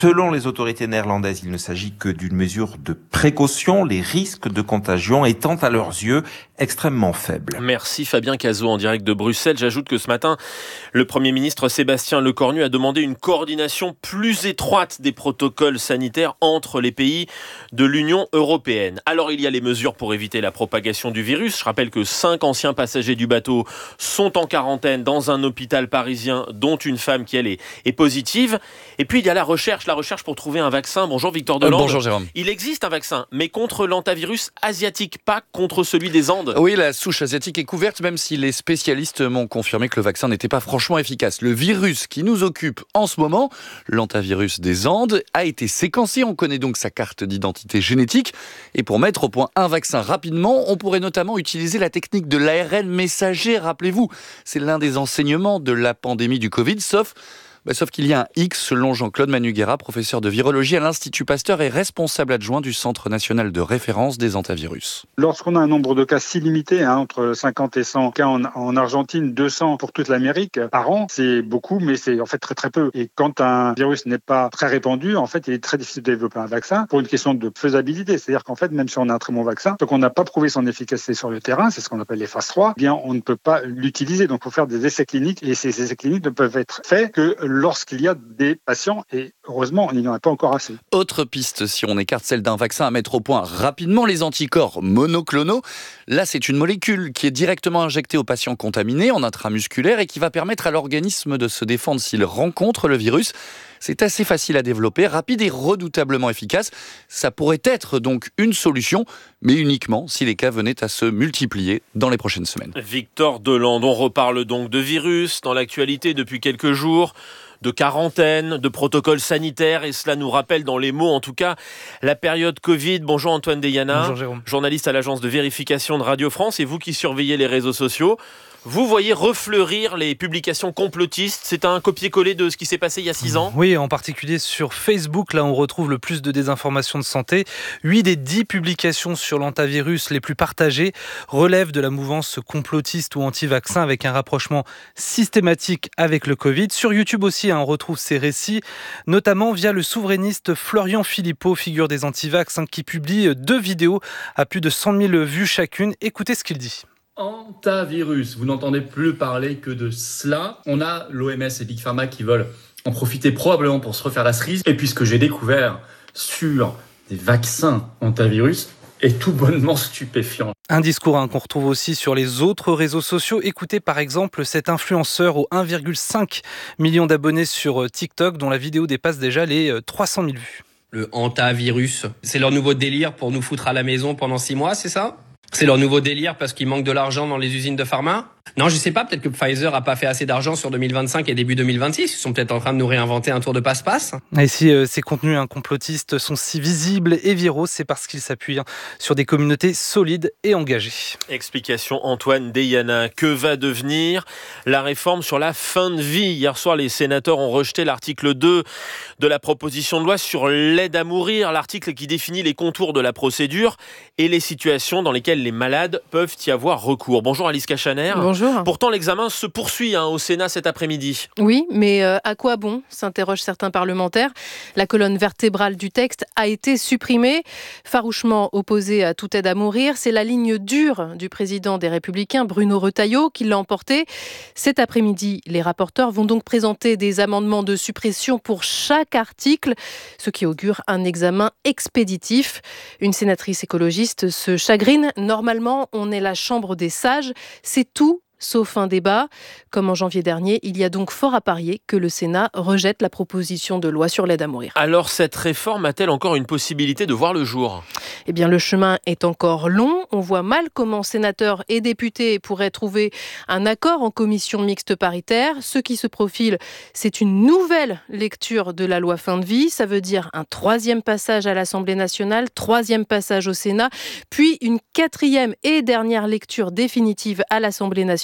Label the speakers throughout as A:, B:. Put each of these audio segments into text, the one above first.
A: Selon les autorités néerlandaises, il ne s'agit que d'une mesure de précaution, les risques de contagion étant à leurs yeux extrêmement faibles.
B: Merci Fabien Cazot en direct de Bruxelles. J'ajoute que ce matin, le Premier ministre Sébastien Lecornu a demandé une coordination plus étroite des protocoles sanitaires entre les pays de l'Union européenne. Alors il y a les mesures pour éviter la propagation du virus. Je rappelle que 5 anciens passagers du bateau sont en quarantaine dans un hôpital parisien, dont une femme qui elle est positive. Et puis il y a la recherche pour trouver un vaccin. Bonjour Victor Delande.
C: Bonjour Jérôme.
B: Il existe un vaccin, mais contre l'hantavirus asiatique, pas contre celui des Andes.
C: Oui, la souche asiatique est couverte, même si les spécialistes m'ont confirmé que le vaccin n'était pas franchement efficace. Le virus qui nous occupe en ce moment, l'hantavirus des Andes, a été séquencé. On connaît donc sa carte d'identité génétique. Et pour mettre au point un vaccin rapidement, on pourrait notamment utiliser la technique de l'ARN messager. Rappelez-vous, c'est l'un des enseignements de la pandémie du Covid, sauf qu'il y a un X, selon Jean-Claude Manuguera, professeur de virologie à l'Institut Pasteur et responsable adjoint du Centre national de référence des hantavirus.
D: Lorsqu'on a un nombre de cas si limité, entre 50 et 100 cas en Argentine, 200 pour toute l'Amérique par an, c'est beaucoup, mais c'est en fait très très peu. Et quand un virus n'est pas très répandu, en fait, il est très difficile de développer un vaccin pour une question de faisabilité. C'est-à-dire qu'en fait, même si on a un très bon vaccin, tant qu'on n'a pas prouvé son efficacité sur le terrain, c'est ce qu'on appelle les phases 3, eh bien, on ne peut pas l'utiliser. Donc, il faut faire des essais cliniques et ces essais cliniques ne peuvent être faits que lorsqu'il y a des patients, et heureusement, il n'y en a pas encore assez.
C: Autre piste, si on écarte celle d'un vaccin à mettre au point rapidement, les anticorps monoclonaux. Là, c'est une molécule qui est directement injectée aux patients contaminés en intramusculaire et qui va permettre à l'organisme de se défendre s'il rencontre le virus. C'est assez facile à développer, rapide et redoutablement efficace. Ça pourrait être donc une solution, mais uniquement si les cas venaient à se multiplier dans les prochaines semaines.
B: Victor Delande, on reparle donc de virus dans l'actualité depuis quelques jours, de quarantaine, de protocoles sanitaires, et cela nous rappelle dans les mots en tout cas la période Covid. Bonjour Antoine Deyana.
E: Bonjour Jérôme.
B: Journaliste à l'agence de vérification de Radio France, et vous qui surveillez les réseaux sociaux, vous voyez refleurir les publications complotistes. C'est un copier-coller de ce qui s'est passé il y a 6 ans.
E: Oui, en particulier sur Facebook, là on retrouve le plus de désinformation de santé. 8 des 10 publications sur l'hantavirus les plus partagées relèvent de la mouvance complotiste ou anti-vaccin, avec un rapprochement systématique avec le Covid. Sur YouTube aussi, on retrouve ces récits, notamment via le souverainiste Florian Philippot, figure des anti-vax, qui publie 2 vidéos à plus de 100 000 vues chacune. Écoutez ce qu'il dit.
F: Hantavirus, vous n'entendez plus parler que de cela. On a l'OMS et Big Pharma qui veulent en profiter probablement pour se refaire la cerise. Et puis ce que j'ai découvert sur des vaccins hantavirus est tout bonnement stupéfiant.
E: Un discours qu'on retrouve aussi sur les autres réseaux sociaux. Écoutez par exemple cet influenceur aux 1,5 million d'abonnés sur TikTok, dont la vidéo dépasse déjà les 300 000 vues.
G: Le hantavirus, c'est leur nouveau délire pour nous foutre à la maison pendant 6 mois, c'est ça ? C'est leur nouveau délire parce qu'il manque de l'argent dans les usines de pharma ? Non, je sais pas, peut-être que Pfizer a pas fait assez d'argent sur 2025 et début 2026. Ils sont peut-être en train de nous réinventer un tour de passe-passe.
E: Et si ces contenus complotistes sont si visibles et viraux, c'est parce qu'ils s'appuient sur des communautés solides et engagées.
B: Explication Antoine Deyana. Que va devenir la réforme sur la fin de vie ? Hier soir, les sénateurs ont rejeté l'article 2 de la proposition de loi sur l'aide à mourir, l'article qui définit les contours de la procédure et les situations dans lesquelles les malades peuvent y avoir recours. Bonjour Alice Cachaner.
H: Bonjour.
B: Pourtant, l'examen se poursuit au Sénat cet après-midi.
H: Oui, mais à quoi bon ? S'interrogent certains parlementaires. La colonne vertébrale du texte a été supprimée. Farouchement opposé à toute aide à mourir, c'est la ligne dure du président des Républicains, Bruno Retailleau, qui l'a emporté. Cet après-midi, les rapporteurs vont donc présenter des amendements de suppression pour chaque article, ce qui augure un examen expéditif. Une sénatrice écologiste se chagrine. Normalement, on est la chambre des sages. C'est tout sauf un débat. Comme en janvier dernier, il y a donc fort à parier que le Sénat rejette la proposition de loi sur l'aide à mourir.
B: Alors cette réforme a-t-elle encore une possibilité de voir le jour ?
H: Eh bien, le chemin est encore long. On voit mal comment sénateurs et députés pourraient trouver un accord en commission mixte paritaire. Ce qui se profile, c'est une nouvelle lecture de la loi fin de vie. Ça veut dire un 3e passage à l'Assemblée nationale, 3e passage au Sénat, puis une 4e et dernière lecture définitive à l'Assemblée nationale.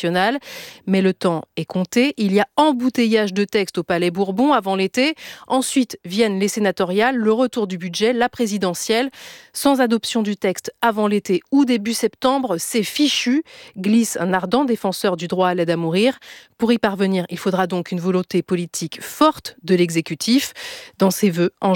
H: nationale. Mais le temps est compté. Il y a embouteillage de textes au Palais Bourbon avant l'été. Ensuite viennent les sénatoriales, le retour du budget, la présidentielle. Sans adoption du texte avant l'été ou début septembre, c'est fichu, glisse un ardent défenseur du droit à l'aide à mourir. Pour y parvenir, il faudra donc une volonté politique forte de l'exécutif. Dans ses vœux,